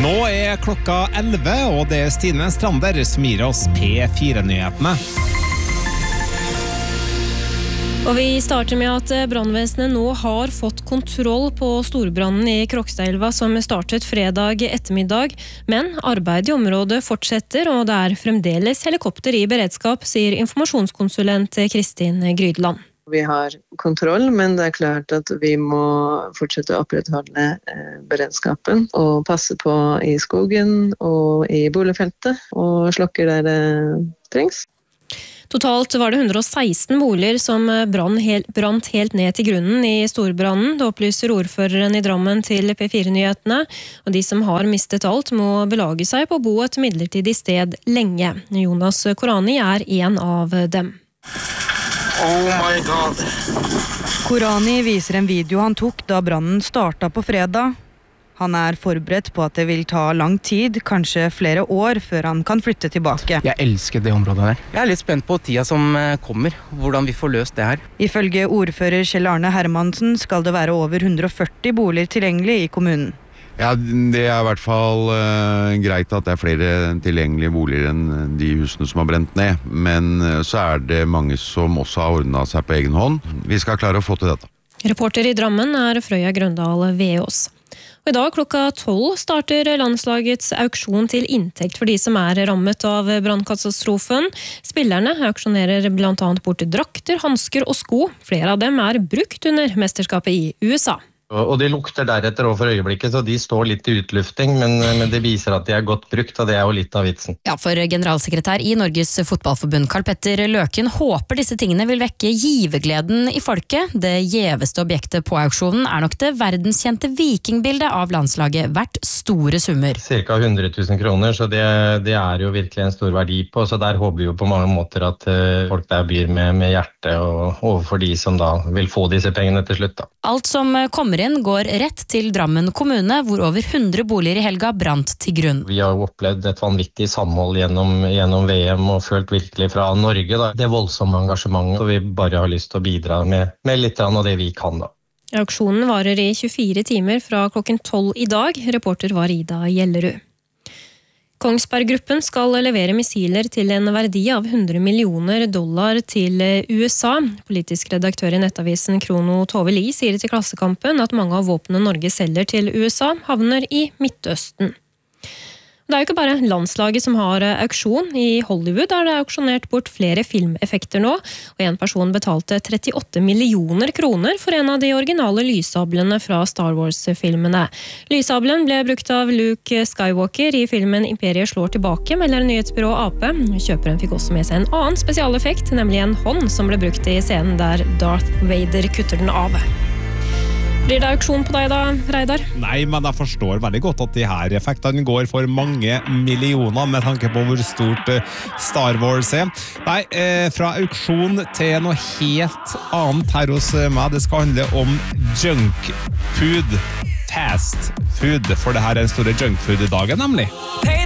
Nå klokka 11, og det Stine Strander som gir oss P4-nyhetene. Og vi starter med at brannvesenet nå har fått kontroll på storbrannen i Krokstadelva som startet fredag ettermiddag, men arbeidet i området fortsetter, og det fremdeles helikopter i beredskap, sier informasjonskonsulent Kristin Grydland. Vi har kontroll, men det klart at vi må fortsette å opprettholde beredskapen og passe på i skogen og i boligfeltet og slokke der det trengs. Totalt var det 116 boliger som brant helt ned til grunnen i storbrannen. Det opplyser ordføreren i Drammen til P4-nyhetene, og de som har mistet alt må belage seg på å bo et midlertidig sted lenge. Jonas Korani en av dem. Oh my god. Korani viser en video han tok da brannen startet på fredag. Han forberedt på at det vil ta lang tid, kanskje flere år, før han kan flytte tilbake. Jeg elsker det området der. Jeg litt spent på tida som kommer, hvordan vi får løst det her. Ifølge ordfører Kjell Arne Hermansen skal det være over 140 boliger tilgjengelig i kommunen. Ja, det I hvert fall greit at det flere tilgjengelige boliger enn de husene som har brent ned. Men så det mange som også har ordnet seg på egen hånd. Vi skal klare å få til dette. Reporter i Drammen Frøya Grøndal Veås. Og I dag klokka 12 starter landslagets auksjon til inntekt for de som rammet av brannkatastrofen. Spillerne auksjonerer blant annet bort drakter, handsker og sko. Flere av dem brukt under mesterskapet i USA. Og de lukter deretter over for øyeblikket, så de står litt I utlufting, men det viser at de godt brukt, og det jo litt av vitsen. Ja, for generalsekretær I Norges Fotballforbund, Karl Petter Løken, håper disse tingene vil vekke givergleden I folket. Det gjeveste objektet på auksjonen nok det verdenskjente vikingbildet av landslaget, verdt store summer. Cirka 100 000 kroner, så det jo virkelig en stor verdi på, så der håper vi jo på mange måter at folk der byr med hjerte og overfor de som da vil få disse pengene til slutt. Da. Alt som kommer går rett til Drammen kommune, hvor over 100 boliger I helga brant til grunn. Vi har jo opplevd et vanvittig samhold gjennom VM og følt virkelig fra Norge da. Det voldsomme engasjementet, og vi bare har lyst til å bidra med litt av det vi kan da. Auksjonen varer I 24 timer fra klokken 12 I dag. Reporter var Ida Gjellerud. Kongsberg-gruppen skal levere missiler til en verdi av $100 millioner til USA. Politisk redaktør I nettavisen Krono Tove Li sier til Klassekampen at mange av våpnene Norge selger til USA havner I Midtøsten. Det jo ikke bare landslaget som har auksjon. I Hollywood det auksjonert bort flere filmeffekter nå, og en person betalte 38 millioner kroner for en av de originale lyssablene fra Star Wars-filmene. Lyssablen ble brukt av Luke Skywalker I filmen Imperiet slår tilbake, melder nyhetsbyrået AP. Kjøperen fikk også med seg en annen spesialeffekt, nemlig en hånd som ble brukt I scenen der Darth Vader kutter den av. Blir det auksjon på deg da, Reidar? Nei, men jeg forstår veldig godt at de her effektene går for mange millioner med tanke på hvor stort Star Wars Nei, fra auksjon til noe helt annet her hos meg. Det skal handle om junk food, fast food, for det her den store junk food-dagen nemlig.